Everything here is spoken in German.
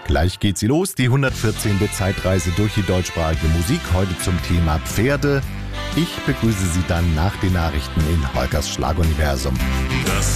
Gleich geht sie los, die 114. Zeitreise durch die deutschsprachige Musik, heute zum Thema Pferde. Ich begrüße Sie dann nach den Nachrichten in Holgers Schlaguniversum.